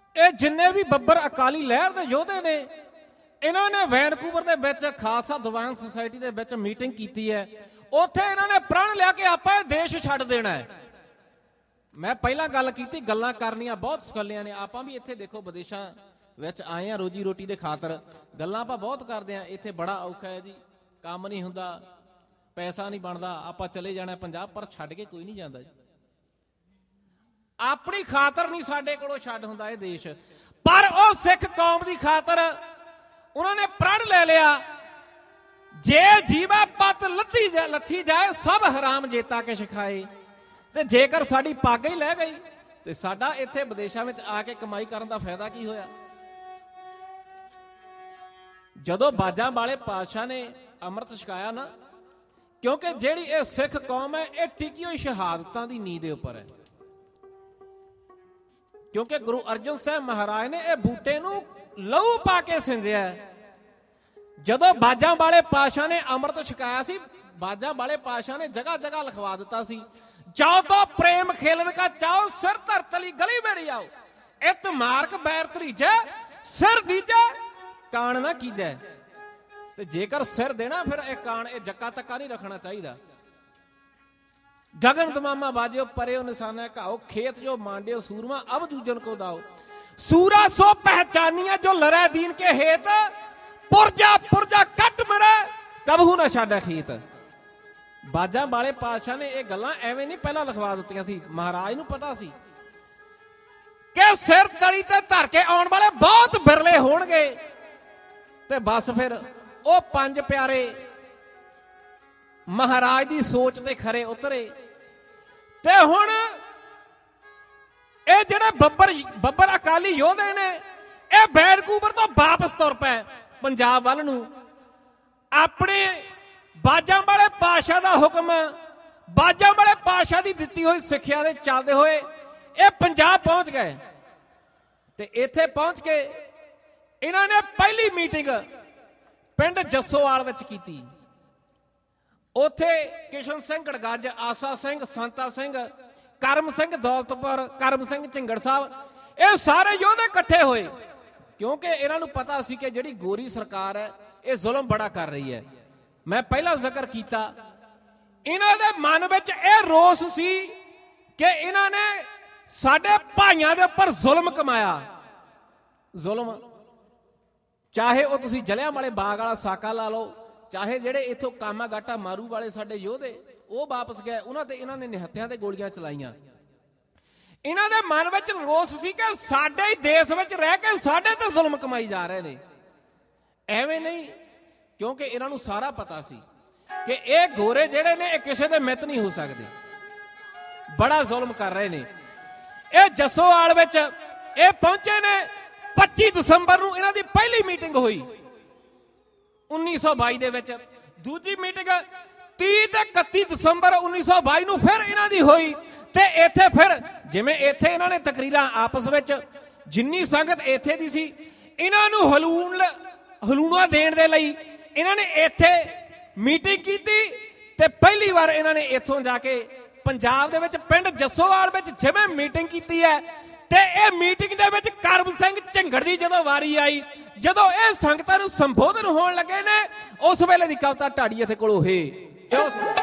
ਇਹ ਜਿੰਨੇ ਵੀ ਬੱਬਰ ਅਕਾਲੀ ਲਹਿਰ ਦੇ ਯੋਧੇ ਨੇ, ਇਹਨਾਂ ਨੇ ਵੈਨਕੂਵਰ ਦੇ ਵਿੱਚ ਖਾਲਸਾ ਦੀਵਾਨ ਸੁਸਾਇਟੀ ਦੇ ਵਿੱਚ ਮੀਟਿੰਗ ਕੀਤੀ ਹੈ। ਉੱਥੇ ਇਹਨਾਂ ਨੇ ਪ੍ਰਣ ਲਿਆ ਕਿ ਆਪਾਂ ਇਹ ਦੇਸ਼ ਛੱਡ ਦੇਣਾ ਹੈ। ਮੈਂ ਪਹਿਲਾਂ ਗੱਲ ਕੀਤੀ, ਗੱਲਾਂ ਕਰਨੀਆਂ ਬਹੁਤ ਸਖੱਲੀਆਂ ਨੇ। ਆਪਾਂ ਵੀ ਇੱਥੇ ਦੇਖੋ ਵਿਦੇਸ਼ਾਂ ਵਿੱਚ ਆਏ ਆ ਰੋਜੀ ਰੋਟੀ ਦੇ ਖਾਤਰ, ਗੱਲਾਂ ਆਪਾਂ ਬਹੁਤ ਕਰਦੇ ਹਾਂ। ਇੱਥੇ ਬੜਾ ਔਖਾ ਹੈ ਜੀ, ਕੰਮ ਨਹੀਂ ਹੁੰਦਾ, ਪੈਸਾ ਨਹੀਂ ਬਣਦਾ, ਆਪਾਂ ਚਲੇ ਜਾਣਾ ਪੰਜਾਬ, ਪਰ ਛੱਡ ਕੇ ਕੋਈ ਨਹੀਂ ਜਾਂਦਾ ਜੀ। ਆਪਣੀ ਖਾਤਰ ਨਹੀਂ ਸਾਡੇ ਕੋਲੋਂ ਛੱਡ ਹੁੰਦਾ ਇਹ ਦੇਸ਼, ਪਰ ਉਹ ਸਿੱਖ ਕੌਮ ਦੀ ਖਾਤਰ ਉਹਨਾਂ ਨੇ ਪ੍ਰਣ ਲੈ ਲਿਆ, ਜੇ ਜੀਵਾ ਪੱਤ ਲੱਥੀ ਜਾਏ ਸਭ ਹਰਾਮ ਜੇਤਾ ਕੇ ਸਿਖਾਏ। ਤੇ ਜੇਕਰ ਸਾਡੀ ਪੱਗ ਹੀ ਲੈ ਗਈ ਤੇ ਸਾਡਾ ਇੱਥੇ ਵਿਦੇਸ਼ਾਂ ਵਿੱਚ ਆ ਕੇ ਕਮਾਈ ਕਰਨ ਦਾ ਫਾਇਦਾ ਕੀ ਹੋਇਆ। ਜਦੋਂ ਬਾਜਾਂ ਵਾਲੇ ਪਾਤਸ਼ਾਹ ਨੇ ਅੰਮ੍ਰਿਤ ਛਕਾਇਆ ਨਾ, ਕਿਉਂਕਿ ਜਿਹੜੀ ਇਹ ਸਿੱਖ ਕੌਮ ਹੈ ਇਹ ਟਿਕੀ ਹੋਈ ਸ਼ਹਾਦਤਾਂ ਦੀ ਨੀਂਹ ਦੇ ਉੱਪਰ ਹੈ। ਕਿਉਂਕਿ ਗੁਰੂ ਅਰਜਨ ਸਾਹਿਬ ਮਹਾਰਾਜ ਨੇ ਇਹ ਬੂਟੇ ਨੂੰ ਲਹੂ ਪਾ ਕੇ ਸਿੰਜਿਆ। ਜਦੋਂ ਬਾਜਾਂ ਵਾਲੇ ਪਾਤਸ਼ਾਹ ਨੇ ਅੰਮ੍ਰਿਤ ਛਕਾਇਆ ਸੀ, ਬਾਜਾਂ ਵਾਲੇ ਪਾਤਸ਼ਾਹ ਨੇ ਜਗ੍ਹਾ ਜਗ੍ਹਾ ਲਿਖਵਾ ਦਿੱਤਾ ਸੀ, ਜਾਓ तो प्रेम खेलन का चाओ सिर धरतली गली मेरी आओ, इत मार्क बैर तरीजे सिर दीजे कान ना कीजे। ते जेकर सिर देना फिर एक कान ए जक्का तक्का नहीं रखना चाहिए। गगन तमामा बाजो परे निशाना घाओ, खेत जो मांडे सूरमा अब दूजन को दाओ, सूरा सो पहचानिया जो लड़े दीन के हेत, पुरजा पुरजा कट मरे कबहू ना छाड़ा खेत। ਬਾਜਾਂ ਵਾਲੇ ਪਾਤਸ਼ਾਹ ਨੇ ਇਹ ਗੱਲਾਂ ਐਵੇਂ ਨਹੀਂ ਪਹਿਲਾਂ ਲਿਖਵਾ ਦਿੱਤੀਆਂ ਸੀ। ਮਹਾਰਾਜ ਨੂੰ ਪਤਾ ਸੀ ਕਿ ਸਿਰ ਤਲੀ ਤੇ ਧਰ ਕੇ ਆਉਣ ਵਾਲੇ ਬਹੁਤ ਬਿਰਲੇ ਹੋਣਗੇ। ਤੇ ਬਸ ਫਿਰ ਉਹ ਪੰਜ ਪਿਆਰੇ ਮਹਾਰਾਜ ਦੀ ਸੋਚ ਤੇ ਖਰੇ ਉਤਰੇ। ਤੇ ਹੁਣ ਇਹ ਜਿਹੜੇ ਬੱਬਰ ਅਕਾਲੀ ਯੋਧੇ ਨੇ, ਇਹ ਵੈਨਕੂਵਰ ਤੋਂ ਵਾਪਸ ਤੁਰ ਪਏ ਪੰਜਾਬ ਵੱਲ ਨੂੰ। ਆਪਣੇ ਬਾਜਾਂ ਵਾਲੇ ਪਾਤਸ਼ਾਹ ਦਾ ਹੁਕਮ, ਬਾਜਾਂ ਵਾਲੇ ਪਾਤਸ਼ਾਹ ਦੀ ਦਿੱਤੀ ਹੋਈ ਸਿੱਖਿਆ ਦੇ ਚੱਲਦੇ ਹੋਏ ਇਹ ਪੰਜਾਬ ਪਹੁੰਚ ਗਏ। ਤੇ ਇੱਥੇ ਪਹੁੰਚ ਕੇ ਇਹਨਾਂ ਨੇ ਪਹਿਲੀ ਮੀਟਿੰਗ ਪਿੰਡ ਜੱਸੋਵਾਲ ਵਿੱਚ ਕੀਤੀ। ਉੱਥੇ ਕਿਸ਼ਨ ਸਿੰਘ ਗੜਗੱਜ, ਆਸਾ ਸਿੰਘ, ਸੰਤਾ ਸਿੰਘ, ਕਰਮ ਸਿੰਘ ਦੌਲਤਪੁਰ, ਕਰਮ ਸਿੰਘ ਝਿੰਗੜ ਸਾਹਿਬ, ਇਹ ਸਾਰੇ ਯੋਧੇ ਇਕੱਠੇ ਹੋਏ। ਕਿਉਂਕਿ ਇਹਨਾਂ ਨੂੰ ਪਤਾ ਸੀ ਕਿ ਜਿਹੜੀ ਗੋਰੀ ਸਰਕਾਰ ਹੈ ਇਹ ਜ਼ੁਲਮ ਬੜਾ ਕਰ ਰਹੀ ਹੈ। ਮੈਂ ਪਹਿਲਾਂ ਜ਼ਿਕਰ ਕੀਤਾ, ਇਹਨਾਂ ਦੇ ਮਨ ਵਿੱਚ ਇਹ ਰੋਸ ਸੀ ਕਿ ਇਹਨਾਂ ਨੇ ਸਾਡੇ ਭਾਈਆਂ ਦੇ ਉੱਪਰ ਜ਼ੁਲਮ ਕਮਾਇਆ। ਜ਼ੁਲਮ ਚਾਹੇ ਉਹ ਤੁਸੀਂ ਜਲਿਆਂਵਾਲੇ ਬਾਗ ਵਾਲਾ ਸਾਕਾ ਲਾ ਲਓ, ਚਾਹੇ ਜਿਹੜੇ ਇੱਥੋਂ ਕਾਮਾਗਾਟਾ ਮਾਰੂ ਵਾਲੇ ਸਾਡੇ ਯੋਧੇ ਉਹ ਵਾਪਸ ਗਏ, ਉਹਨਾਂ ਤੇ ਇਹਨਾਂ ਨੇ ਨਿਹੱਤਿਆਂ ਤੇ ਗੋਲੀਆਂ ਚਲਾਈਆਂ। ਇਹਨਾਂ ਦੇ ਮਨ ਵਿੱਚ ਰੋਸ ਸੀ ਕਿ ਸਾਡੇ ਹੀ ਦੇਸ਼ ਵਿੱਚ ਰਹਿ ਕੇ ਸਾਡੇ ਤੇ ਜ਼ੁਲਮ ਕਮਾਈ ਜਾ ਰਹੇ ਨੇ। ਐਵੇਂ ਨਹੀਂ, ਕਿਉਂਕਿ ਇਹਨਾਂ ਨੂੰ ਸਾਰਾ ਪਤਾ ਸੀ ਕਿ ਇਹ ਗੋਰੇ ਜਿਹੜੇ ਨੇ ਇਹ ਕਿਸੇ ਦੇ ਮਿੱਤ ਨਹੀਂ ਹੋ ਸਕਦੇ, ਬੜਾ ਜ਼ੁਲਮ ਕਰ ਰਹੇ ਨੇ। ਇਹ ਜੱਸੋਵਾਲ ਵਿੱਚ ਇਹ ਪਹੁੰਚੇ ਨੇ 25 ਦਸੰਬਰ ਨੂੰ ਇਹਨਾਂ ਦੀ ਪਹਿਲੀ ਮੀਟਿੰਗ ਹੋਈ 1922 ਦੇ ਵਿੱਚ। ਦੂਜੀ ਮੀਟਿੰਗ 30 ਤੇ 31 ਦਸੰਬਰ 1922 ਨੂੰ ਫਿਰ ਇਹਨਾਂ ਦੀ ਹੋਈ। ਤੇ ਇੱਥੇ ਫਿਰ ਜਿਵੇਂ ਇੱਥੇ ਇਹਨਾਂ ਨੇ ਤਕਰੀਰਾਂ ਆਪਸ ਵਿੱਚ, ਜਿੰਨੀ ਸੰਗਤ ਇੱਥੇ ਦੀ ਸੀ, ਇਹਨਾਂ ਨੂੰ ਹਲੂਣਾ ਦੇਣ ਦੇ ਲਈ ਇਹਨਾਂ ਨੇ ਇੱਥੇ ਮੀਟਿੰਗ ਕੀਤੀ। ਤੇ ਪਹਿਲੀ ਵਾਰ ਇਹਨਾਂ ਨੇ ਇੱਥੋਂ ਜਾ ਕੇ ਪੰਜਾਬ ਦੇ ਵਿੱਚ ਪਿੰਡ ਜੱਸੋਵਾਲ ਵਿੱਚ ਜਿਵੇਂ ਮੀਟਿੰਗ ਕੀਤੀ ਹੈ, ਤੇ ਇਹ ਮੀਟਿੰਗ ਦੇ ਵਿੱਚ ਕਰਮ ਸਿੰਘ ਝਿੰਗੜ ਦੀ ਜਦੋਂ ਵਾਰੀ ਆਈ, ਜਦੋਂ ਇਹ ਸੰਗਤਾਂ ਨੂੰ ਸੰਬੋਧਨ ਹੋਣ ਲੱਗੇ ਨੇ, ਉਸ ਵੇਲੇ ਦੀ ਕਵਿਤਾ ਢਾੜੀ ਇੱਥੇ ਕੋਲੋਂ ਹੈ।